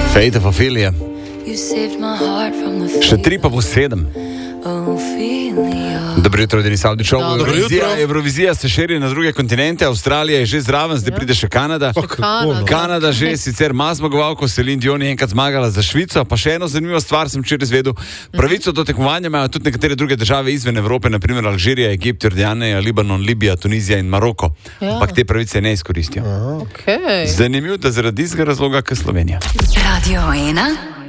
Fate of Ophelia. Še 3 pa bo 7. Dobro jutro, Denis Avdićov. Evrovizija se širi na druge kontinente, Avstralija je že zraven, zdaj pride še Kanada. Kanada že sicer ima zmagovalko, Celine Dion je enkrat zmagala za Švico, pa še eno zanimivo stvar sem včeraj izvedel. Pravico do tekmovanja imajo tudi nekatere druge države izven Evrope, naprimer Alžirija, Egipt, Jordanija, Libanon, Libija, Tunizija in Maroko. Ampak te pravice ne izkoristijo. Zanimivo, da zaradi istega razloga, kot Slovenija. Radio 1